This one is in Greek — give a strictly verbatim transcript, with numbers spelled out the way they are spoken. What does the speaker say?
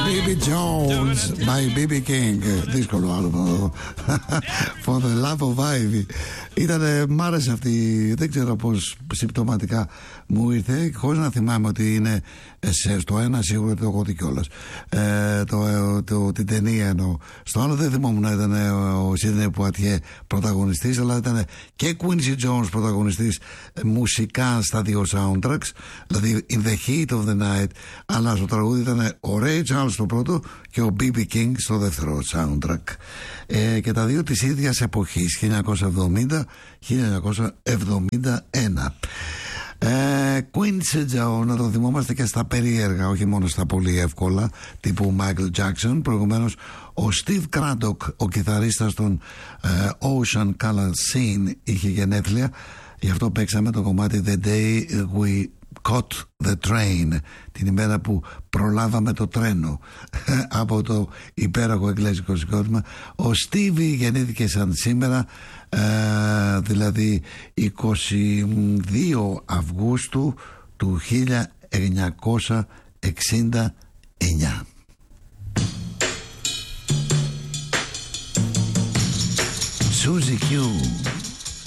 μπι μπι Jones by μπι μπι King. Δύσκολο άλογο. For the love of Ivy. Ήτανε, μ' άρεσε αυτή. Δεν ξέρω πως συμπτωματικά μου ήρθε, χωρίς να θυμάμαι ότι είναι σε, στο ένα σίγουρα το έχω δει κιόλας. Ε, το, το, το, την ταινία εννοώ. Στο άλλο δεν θυμόμουν να ήταν ο Σίδνεϊ Πουατιέ πρωταγωνιστής, αλλά ήταν και Quincy Jones πρωταγωνιστής μουσικά στα δύο soundtracks, δηλαδή In the Heat of the Night, αλλά στο τραγούδι ήταν ο Ray Charles στο πρώτο και ο μπι μπι King στο δεύτερο soundtrack. Ε, και τα δύο της ίδιας εποχής, χίλια εννιακόσια εβδομήντα με χίλια εννιακόσια εβδομήντα ένα. Ε, Quincy Jones, να το θυμόμαστε και στα περίεργα, όχι μόνο στα πολύ εύκολα, τύπου Michael Jackson. Προηγουμένως ο Steve Craddock, ο κιθαρίστας των ε, Ocean Color Scene, είχε γενέθλια. Γι' αυτό παίξαμε το κομμάτι The Day We Caught the Train, την ημέρα που προλάβαμε το τρένο, από το υπέροχο εγγλέζικο συγκρότημα. Ο Stevie γεννήθηκε σαν σήμερα, ε, δηλαδή είκοσι δύο Αυγούστου του χίλια εννιακόσια εξήντα εννιά. Suzy Q.